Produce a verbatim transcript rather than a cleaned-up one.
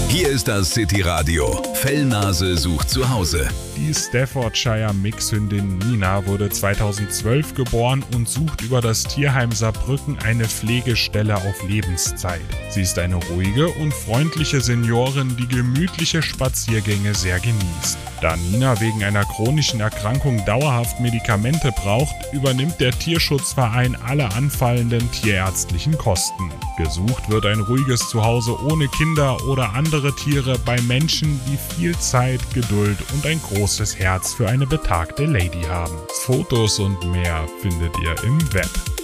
Hier ist das City Radio. Fellnase sucht zu Hause. Die Staffordshire Mixhündin Nina wurde zweitausendzwölf geboren und sucht über das Tierheim Saarbrücken eine Pflegestelle auf Lebenszeit. Sie ist eine ruhige und freundliche Seniorin, die gemütliche Spaziergänge sehr genießt. Da Nina wegen einer chronischen Erkrankung dauerhaft Medikamente braucht, übernimmt der Tierschutzverein alle anfallenden tierärztlichen Kosten. Gesucht wird ein ruhiges Zuhause ohne Kinder oder andere Tiere bei Menschen, die viel Zeit, Geduld und ein großes Herz für eine betagte Lady haben. Fotos und mehr findet ihr im Web.